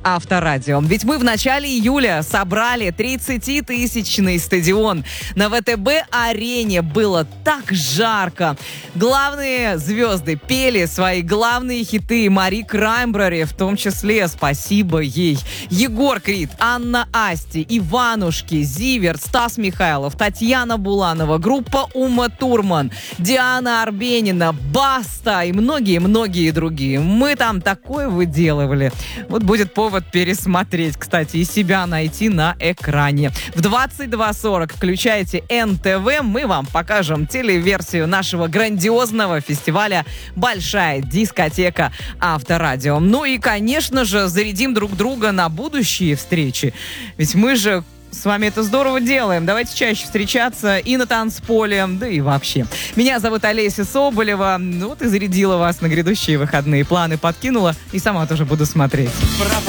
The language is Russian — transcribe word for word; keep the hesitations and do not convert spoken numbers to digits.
Авторадио. Ведь мы в начале июля собрали тридцатитысячный стадион. На ВТБ-арене было так жарко. Главные звезды пели свои главные хиты. Мари Краймбрери в том числе, спасибо ей. Егор Крид, Анна Асти, Иванушки, Зиверт, Стас Михайлов, Татьяна Буланова, группа Ума Турман, Диана Арбенина, Баста и многие-многие другие. Мы там такое выделывали. Вот будет повод пересмотреть, кстати, и себя найти на экране. В двадцать два сорок включайте эн тэ вэ. Мы вам покажем телеверсию нашего грандиозного фестиваля «Большая дискотека Авторадио». Ну и, конечно же, зарядим друг друга на будущие встречи. Ведь мы же с вами это здорово делаем. Давайте чаще встречаться и на танцполе, да и вообще. Меня зовут Олеся Соболева. Ну вот и зарядила вас на грядущие выходные. Планы подкинула и сама тоже буду смотреть.